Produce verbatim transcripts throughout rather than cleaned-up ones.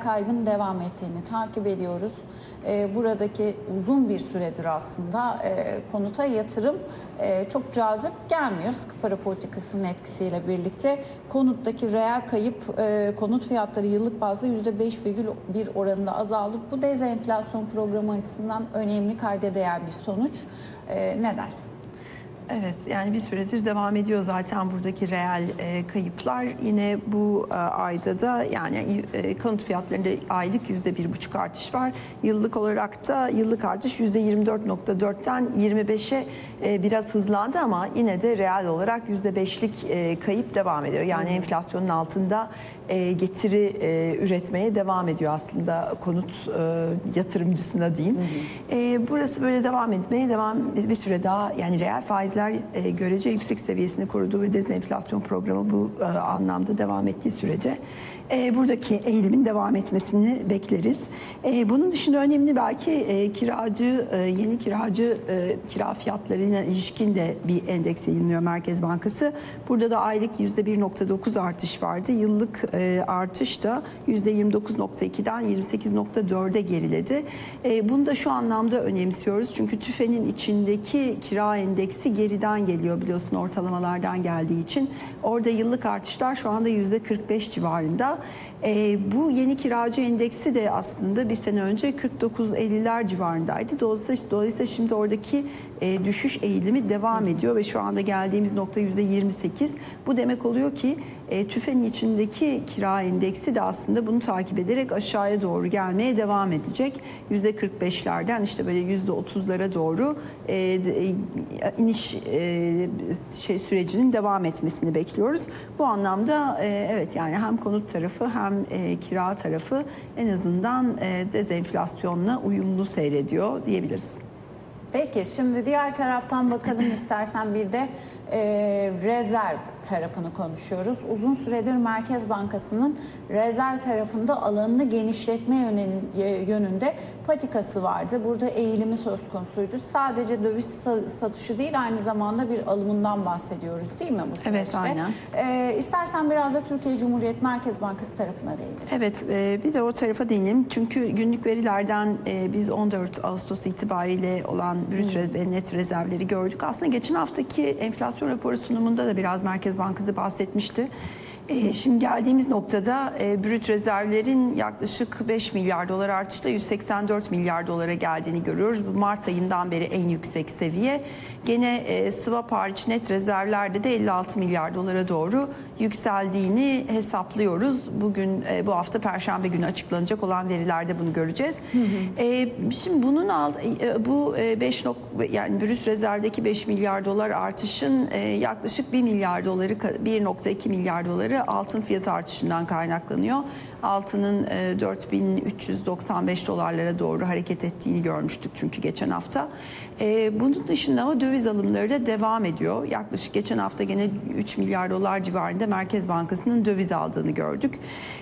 kaybının devam ettiğini takip ediyoruz. E, buradaki uzun bir süredir aslında e, konuta yatırım e, çok cazip gelmiyor. Sıkı para politikasının etkisiyle birlikte konuttaki reel kayıp, e, konut fiyatları yıllık bazda yüzde beş virgül bir oranında azaldı. Bu dezenflasyon programı açısından önemli, kayda değer bir sonuç. E, ne dersin? Evet, yani bir süredir devam ediyor zaten buradaki reel e, kayıplar. Yine bu e, ayda da yani e, konut fiyatlarında aylık yüzde bir buçuk artış var. Yıllık olarak da yıllık artış yüzde yirmi dört nokta dörtten yirmi beşe e, biraz hızlandı ama yine de reel olarak yüzde beşlik e, kayıp devam ediyor. Yani hmm. enflasyonun altında e, getiri e, üretmeye devam ediyor aslında konut e, yatırımcısına diyeyim. Hmm. E, burası böyle devam etmeye devam bir süre daha, yani reel faiz E, görece yüksek seviyesini koruduğu ve dezenflasyon programı bu e, anlamda devam ettiği sürece e, buradaki eğilimin devam etmesini bekleriz. E, bunun dışında önemli belki e, kiracı, e, yeni kiracı e, kira fiyatlarına ilişkin de bir endeks yayınlıyor Merkez Bankası. Burada da aylık yüzde bir nokta dokuz artış vardı. Yıllık e, artış da yüzde yirmi dokuz nokta ikiden yirmi sekiz nokta dörde geriledi. E, bunu da şu anlamda önemsiyoruz. Çünkü TÜFE'nin içindeki kira endeksi geriden geliyor, biliyorsun, ortalamalardan geldiği için. Orada yıllık artışlar şu anda yüzde kırk beş civarında. E, bu yeni kiracı endeksi de aslında bir sene önce kırk dokuz elliler civarındaydı. Dolayısıyla, dolayısıyla şimdi oradaki e, düşüş eğilimi devam ediyor ve şu anda geldiğimiz nokta yüzde yirmi sekiz. Bu demek oluyor ki e, TÜFE'nin içindeki kira endeksi de aslında bunu takip ederek aşağıya doğru gelmeye devam edecek. yüzde kırk beşlerden işte böyle yüzde otuzlara doğru e, e, iniş e, şey sürecinin devam etmesini bekliyoruz. Bu anlamda e, evet, yani hem konut tarafı hem e, kira tarafı en azından e, dezenflasyonla uyumlu seyrediyor diyebiliriz. Peki, şimdi diğer taraftan bakalım istersen bir de e, rezerv tarafını konuşuyoruz. Uzun süredir Merkez Bankası'nın rezerv tarafında alanını genişletme yönünde patikası vardı. Burada eğilimi söz konusuydu. Sadece döviz satışı değil, aynı zamanda bir alımından bahsediyoruz değil mi bu süreçte? Evet, aynen. E, istersen biraz da Türkiye Cumhuriyet Merkez Bankası tarafına değinelim. Evet, e, bir de o tarafa değinelim. Çünkü günlük verilerden e, biz on dört Ağustos itibariyle olan brüt hmm. ve net rezervleri gördük. Aslında geçen haftaki enflasyon raporu sunumunda da biraz Merkez Bankası bahsetmişti. E, şimdi geldiğimiz noktada e, brüt rezervlerin yaklaşık beş milyar dolar artışla yüz seksen dört milyar dolara geldiğini görüyoruz. Bu Mart ayından beri en yüksek seviye. Gene e, swap hariç net rezervlerde de elli altı milyar dolara doğru yükseldiğini hesaplıyoruz. Bugün e, bu hafta Perşembe günü açıklanacak olan verilerde bunu göreceğiz. Hı hı. E, şimdi bunun alt, e, bu e, beş nok yani brüt rezervdeki beş milyar dolar artışın e, yaklaşık bir milyar doları, bir nokta iki milyar doları altın fiyatı artışından kaynaklanıyor. Altının e, dört bin üç yüz doksan beş dolarlara doğru hareket ettiğini görmüştük çünkü geçen hafta. E, bunun dışında ama döviz alımları da devam ediyor. Yaklaşık geçen hafta gene üç milyar dolar civarında Merkez Bankası'nın döviz aldığını gördük.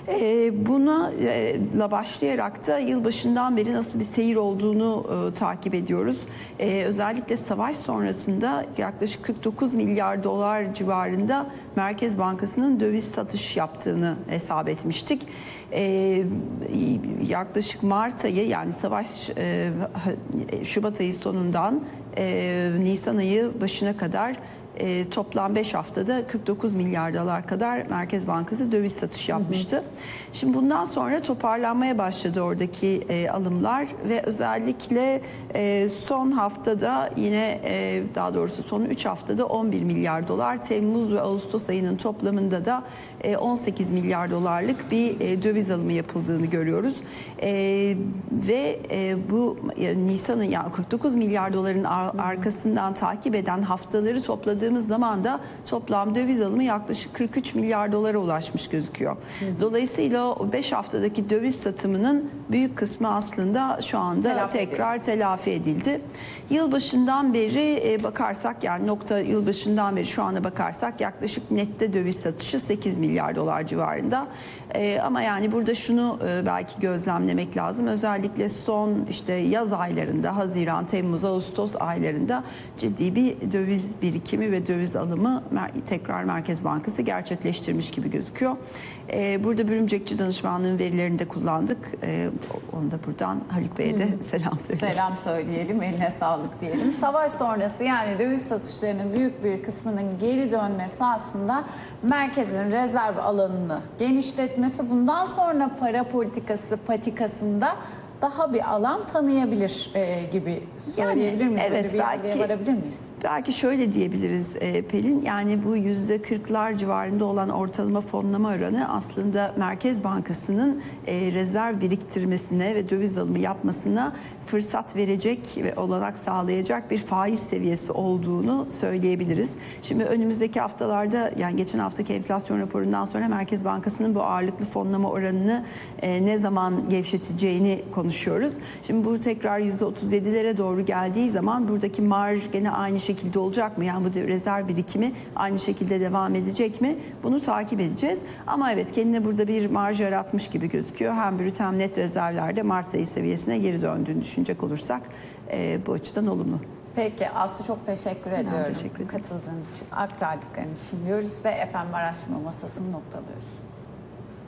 E, buna e, la başlayarak da yılbaşından beri nasıl bir seyir olduğunu e, takip ediyoruz. E, özellikle savaş sonrasında yaklaşık kırk dokuz milyar dolar civarında Merkez Bankası'nın döviz satış yaptığını hesap etmiştik. Ee, yaklaşık Mart ayı, yani savaş e, Şubat ayı sonundan e, Nisan ayı başına kadar e, toplam beş haftada kırk dokuz milyar dolar kadar Merkez Bankası döviz satışı yapmıştı. Hı hı. Şimdi bundan sonra toparlanmaya başladı oradaki e, alımlar ve özellikle e, son haftada yine e, daha doğrusu son üç haftada on bir milyar dolar, Temmuz ve Ağustos ayının toplamında da e, on sekiz milyar dolarlık bir e, döviz alımı yapıldığını görüyoruz. E, ve e, bu e, Nisan'ın, yani kırk dokuz milyar doların ar arkasından takip eden haftaları topladığımız zaman da toplam döviz alımı yaklaşık kırk üç milyar dolara ulaşmış gözüküyor. Hı hı. Dolayısıyla o beş haftadaki döviz satımının büyük kısmı aslında şu anda telafi tekrar edildi. telafi edildi. Yılbaşından beri e, bakarsak, yani nokta yılbaşından beri şu ana bakarsak yaklaşık nette döviz satışı sekiz milyar dolar civarında. E, ama yani burada şunu e, belki gözlemlemek lazım. Özellikle son işte yaz aylarında, Haziran, Temmuz, Ağustos aylarında ciddi bir döviz birikimi ve döviz alımı mer tekrar Merkez Bankası gerçekleştirmiş gibi gözüküyor. E, burada Bürümcekçi danışmanlığın verilerini de kullandık. E, onu da buradan Haluk Bey'e de selam söyleyelim. Selam söyleyelim, eline sağlık diyelim. Savaş sonrası yani döviz satışlarının büyük bir kısmının geri dönmesi aslında merkezin rezerv alanını genişletmesi, bundan sonra para politikası patikasında daha bir alan tanıyabilir e, gibi söyleyebilir miyiz? Evet, Böyle bir belki- yargıya varabilir miyiz? Belki şöyle diyebiliriz e, Pelin, yani bu yüzde kırklar civarında olan ortalama fonlama oranı aslında Merkez Bankası'nın e, rezerv biriktirmesine ve döviz alımı yapmasına fırsat verecek ve olanak sağlayacak bir faiz seviyesi olduğunu söyleyebiliriz. Şimdi önümüzdeki haftalarda, yani geçen haftaki enflasyon raporundan sonra Merkez Bankası'nın bu ağırlıklı fonlama oranını e, ne zaman gevşeteceğini konuşuyoruz. Şimdi bu tekrar yüzde otuz yedilere doğru geldiği zaman buradaki marj gene aynı şekilde olacak mı? Yani bu rezerv birikimi aynı şekilde devam edecek mi? Bunu takip edeceğiz. Ama evet, kendine burada bir marj yaratmış gibi gözüküyor. Hem brüt hem net rezervlerde Mart ayı seviyesine geri döndüğünü düşünecek olursak e, bu açıdan olumlu. Peki Aslı, çok teşekkür ediyorum. teşekkür ederim. Katıldığın için, aktardıkların için diyoruz ve efendim araştırma masasını noktalıyoruz.